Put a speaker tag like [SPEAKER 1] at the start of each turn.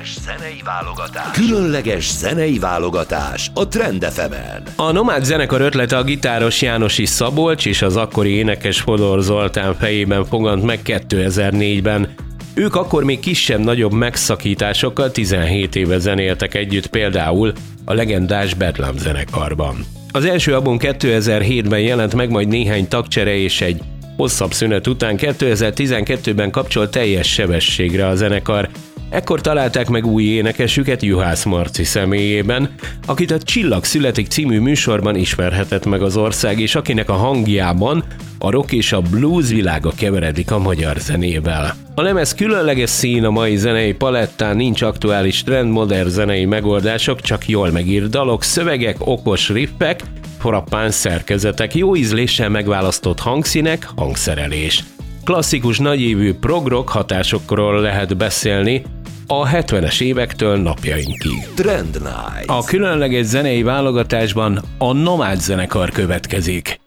[SPEAKER 1] Különleges zenei válogatás a Trend FM-en.
[SPEAKER 2] A Nomád zenekar ötlete a gitáros Jánosi Szabolcs és az akkori énekes Fodor Zoltán fejében fogant meg 2004-ben. Ők akkor még kisebb-nagyobb megszakításokkal 17 éve zenéltek együtt, például a legendás Bedlam zenekarban. Az első album 2007-ben jelent meg, majd néhány tagcsere és egy hosszabb szünet után 2012-ben kapcsolt teljes sebességre a zenekar. Ekkor találták meg új énekesüket Juhász Marci személyében, akit a Csillag születik című műsorban ismerhetett meg az ország, és akinek a hangjában a rock és a blues világa keveredik a magyar zenével. A lemez különleges szín a mai zenei palettán, nincs aktuális trend, modern zenei megoldások, csak jól megírt dalok, szövegek, okos riffek, frappán szerkezetek, jó ízléssel megválasztott hangszínek, hangszerelés. Klasszikus nagyévű prog-rock hatásokról lehet beszélni a 70-es évektől napjainkig.
[SPEAKER 1] Trend Night.
[SPEAKER 2] A különleges zenei válogatásban a Nomád zenekar következik.